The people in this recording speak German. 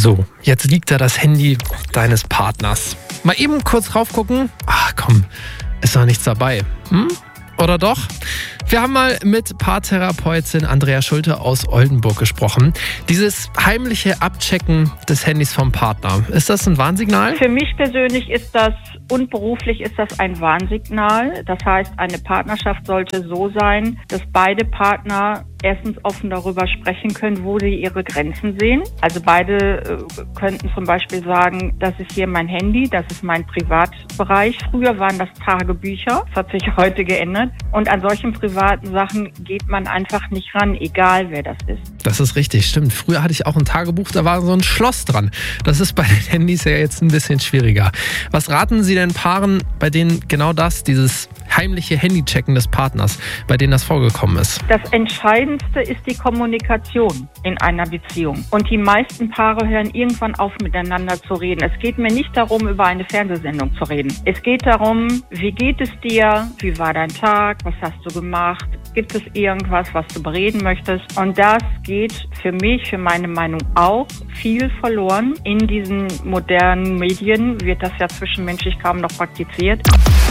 So, jetzt liegt da das Handy deines Partners. Mal eben kurz raufgucken. Ach komm, ist doch nichts dabei. Oder doch? Wir haben mal mit Paartherapeutin Andrea Schulte aus Oldenburg gesprochen. Dieses heimliche Abchecken des Handys vom Partner, ist das ein Warnsignal? Für mich persönlich ist das und beruflich ist das ein Warnsignal. Das heißt, eine Partnerschaft sollte so sein, dass beide Partner erstens offen darüber sprechen können, wo sie ihre Grenzen sehen. Also beide könnten zum Beispiel sagen, das ist hier mein Handy, das ist mein Privatbereich. Früher waren das Tagebücher, das hat sich heute geändert. Und an solchen privaten Sachen geht man einfach nicht ran, egal wer das ist. Das ist richtig, stimmt. Früher hatte ich auch ein Tagebuch, da war so ein Schloss dran. Das ist bei den Handys ja jetzt ein bisschen schwieriger. Was raten Sie denn Paaren, bei denen genau das, dieses heimliche Handychecken des Partners, bei denen das vorgekommen ist? Das Entscheidendste ist die Kommunikation in einer Beziehung. Und die meisten Paare hören irgendwann auf, miteinander zu reden. Es geht mir nicht darum, über eine Fernsehsendung zu reden. Es geht darum, wie geht es dir? Wie war dein Tag? Was hast du gemacht? Gibt es irgendwas, was du bereden möchtest? Und das geht für mich, für meine Meinung auch viel verloren. In diesen modernen Medien wird das ja zwischenmenschlich kaum noch praktiziert.